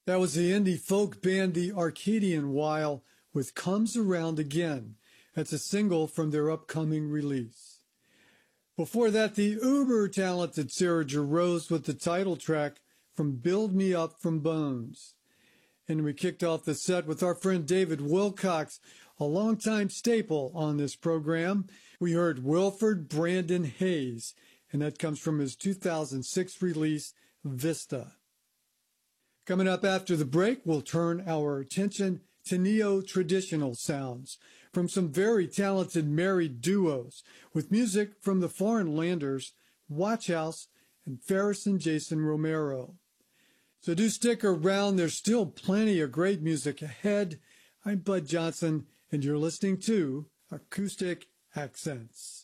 That was the indie folk band The Arcadian While with Comes Around Again. That's a single from their upcoming release. Before that, the uber-talented Sarah Jarosz with the title track from Build Me Up from Bones. And we kicked off the set with our friend David Wilcox, a longtime staple on this program. We heard Wilford Brandon Hayes, and that comes from his 2006 release, Vista. Coming up after the break, we'll turn our attention to neo-traditional sounds from some very talented married duos with music from the Foreign Landers, Watch House, and Ferris and Jason Romero. So do stick around. There's still plenty of great music ahead. I'm Bud Johnson, and you're listening to Acoustic Accents.